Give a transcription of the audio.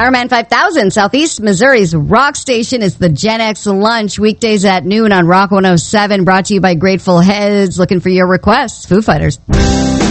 Powerman 5000, Southeast Missouri's rock station, is the Gen X Lunch, weekdays at noon on Rock 107, brought to you by Grateful Heads. Looking for your requests. Foo Fighters.